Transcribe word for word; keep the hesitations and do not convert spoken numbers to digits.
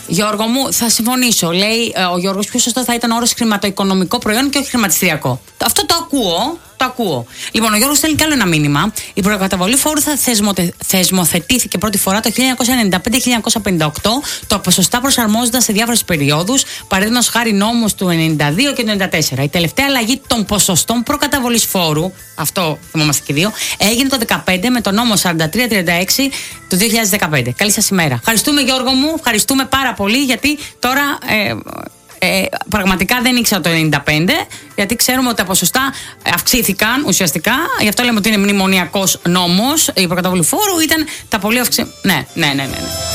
Γιώργο μου, θα συμφωνήσω. Λέει ο Γιώργος, πιο σωστό θα ήταν ο όρος χρηματοοικονομικό προϊόν και όχι χρηματιστηριακό. Αυτό το ακούω. Το ακούω. Λοιπόν, ο Γιώργος στέλνει κι άλλο ένα μήνυμα. Η προκαταβολή φόρου θα θεσμοθε... θεσμοθετήθηκε πρώτη φορά το χίλια εννιακόσια ενενήντα πέντε με χίλια εννιακόσια πενήντα οκτώ. Το ποσοστά προσαρμόζονταν σε διάφορες περιόδους. Παραδείγματος χάρη νόμος του ενενήντα δύο και του ενενήντα τέσσερα. Η τελευταία αλλαγή των ποσοστών προκαταβολής φόρου, αυτό θυμόμαστε και δύο, έγινε το δεκαπέντε με το νόμο σαράντα τρία τριάντα έξι του δύο χιλιάδες δεκαπέντε. Καλή σας ημέρα. Ευχαριστούμε, Γιώργο μου. Ευχαριστούμε πάρα πολύ, γιατί τώρα. Ε, Ε, πραγματικά δεν ήξερα το ενενήντα πέντε, γιατί ξέρουμε ότι τα ποσοστά αυξήθηκαν ουσιαστικά. Γι' αυτό λέμε ότι είναι μνημονιακός νόμος. Η προκαταβολή φόρου ήταν τα πολύ αυξη... Ναι, ναι, ναι, ναι, ναι.